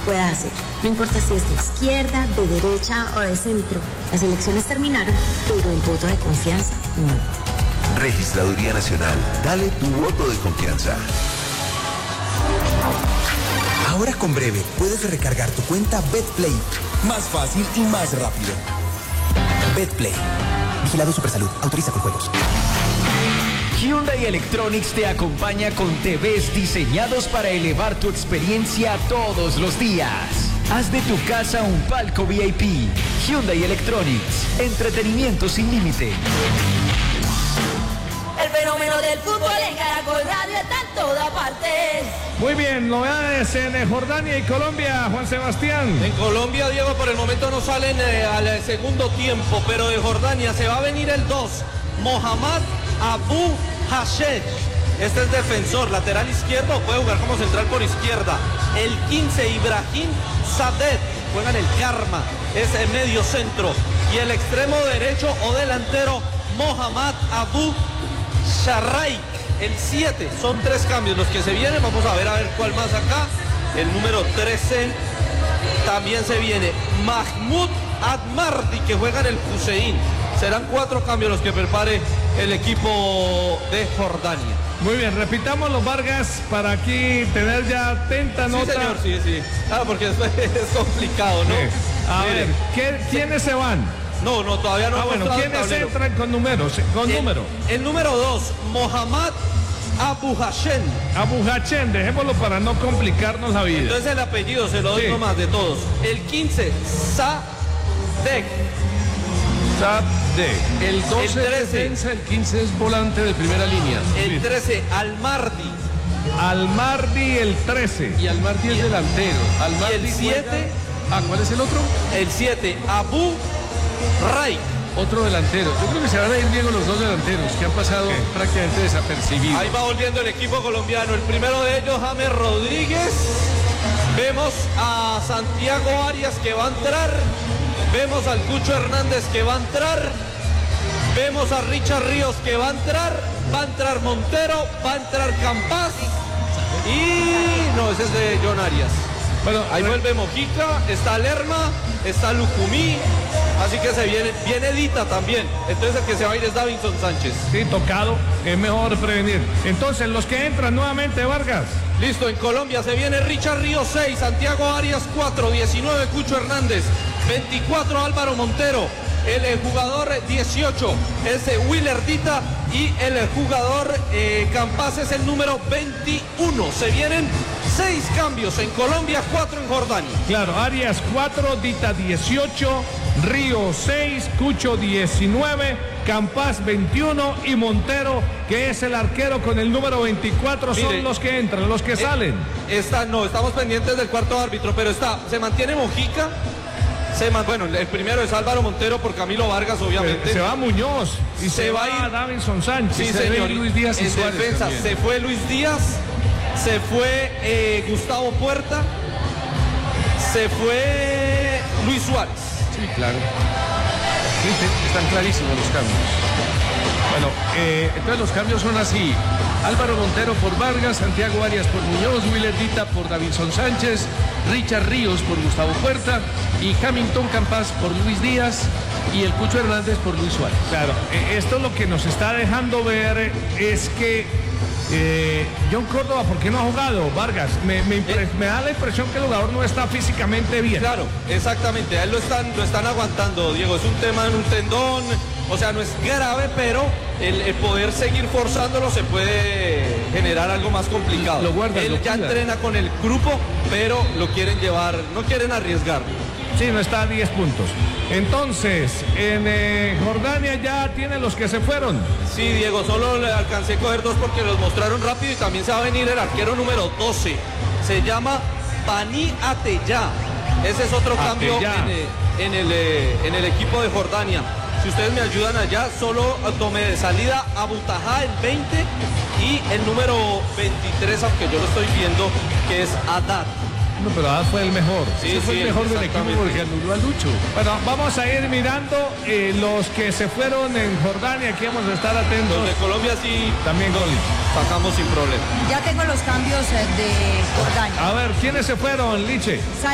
pueda hacer. No importa si es de izquierda, de derecha o de centro. Las elecciones terminaron, pero el voto de confianza no. Registraduría Nacional. Dale tu voto de confianza. Ahora con Breve puedes recargar tu cuenta BetPlay. Más fácil y más rápido. BetPlay. Vigilado Supersalud. Autoriza con juegos. Hyundai Electronics te acompaña con TVs diseñados para elevar tu experiencia todos los días. Haz de tu casa un palco VIP. Hyundai Electronics. Entretenimiento sin límite. El fenómeno del fútbol en Caracol Radio está en toda parte. Muy bien, novedades en Jordania y Colombia, Juan Sebastián. En Colombia, Diego, por el momento no salen al segundo tiempo, pero de Jordania se va a venir el 2, Mohamed Abu Hashed. Este es defensor, lateral izquierdo, puede jugar como central por izquierda. El 15, Ibrahim Saded, juega en el Karma, es medio centro. Y el extremo derecho o delantero, Mohamed Abu Sharraik, el 7. Son 3 cambios los que se vienen. Vamos a ver cuál más acá. El número 13 también se viene. Mahmoud Admardi, que juega en el Hussein. Serán 4 cambios los que prepare el equipo de Jordania. Muy bien, repitamos los Vargas para aquí tener ya atenta nota. Sí, señor, sí. Claro, porque es complicado, ¿no? Sí. A ver, ¿quiénes se van? No, todavía no. Bueno, ¿quiénes entran con números? El número 2, Mohamed Abu Hashem. Abu Hashem, dejémoslo para no complicarnos la vida. Entonces el apellido se lo doy nomás de todos. El 15, Sadek. El 12 es defensa, el 15 es volante de primera línea. El 13, Almardi. Almardi, el 13. Y Almardi es delantero. Y el 7. ¿Cuál es el otro? El 7, Abu Raik. Otro delantero. Yo creo que se van a ir bien los 2 delanteros que han pasado prácticamente desapercibidos. Ahí va volviendo el equipo colombiano. El primero de ellos, James Rodríguez. Vemos a Santiago Arias que va a entrar. Vemos al Cucho Hernández que va a entrar. Vemos a Richard Ríos que va a entrar. Va a entrar Montero. Va a entrar Campas. Y no, ese es de John Arias. Bueno, ahí vuelve Mojica. Está Lerma. Está Lucumí. Así que se viene Dita también. Entonces el que se va a ir es Davinson Sánchez. Sí, tocado. Es mejor prevenir. Entonces los que entran nuevamente, Vargas. Listo, en Colombia se viene Richard Ríos 6, Santiago Arias 4, 19 Cucho Hernández, 24 Álvaro Montero, el jugador 18 es Willer Dita y el jugador Campas es el número 21. Se vienen 6 cambios en Colombia, 4 en Jordania. Claro, Arias 4, Dita 18, Ríos 6, Cucho 19, Campas 21 y Montero, que es el arquero con el número 24, son los que entran, los que salen. Estamos pendientes del cuarto árbitro, pero se mantiene Mojica. Bueno, el primero es Álvaro Montero por Camilo Vargas, obviamente. Se va Muñoz y se va a ir Davinson Sánchez. Sí, señor. Luis Díaz y en Suárez defensa también. se fue Luis Díaz, se fue Gustavo Puerta, se fue Luis Suárez. Sí, claro. Sí, están clarísimos los cambios. Bueno, entonces los cambios son así. Álvaro Montero por Vargas, Santiago Arias por Muñoz, Willer Dita por Davinson Sánchez, Richard Ríos por Gustavo Puerta y Hamilton Campas por Luis Díaz y el Cucho Hernández por Luis Suárez. Claro, esto lo que nos está dejando ver es que John Córdoba, ¿por qué no ha jugado? Vargas, me da la impresión que el jugador no está físicamente bien. Claro, exactamente, a él lo están aguantando, Diego, es un tema en un tendón, o sea, no es grave, pero el poder seguir forzándolo se puede generar algo más complicado. Él ya entrena con el grupo, pero lo quieren llevar, no quieren arriesgar. Sí, no está a 10 puntos. Entonces, en Jordania ya tienen los que se fueron. Sí, Diego, solo le alcancé a coger 2 porque los mostraron rápido y también se va a venir el arquero número 12. Se llama Bani Ateyá. Ese es otro cambio en el equipo de Jordania. Si ustedes me ayudan allá, solo tomé de salida a Butajá el 20 y el número 23, aunque yo lo estoy viendo, que es Haddad. No, pero Haddad fue el mejor. Sí, fue el mejor del equipo porque anuló a Lucho. Bueno, vamos a ir mirando los que se fueron en Jordania. Aquí vamos a estar atentos. Los de Colombia sí también sacamos sin problema. Ya tengo los cambios de Jordania. A ver, ¿quiénes se fueron, Liche?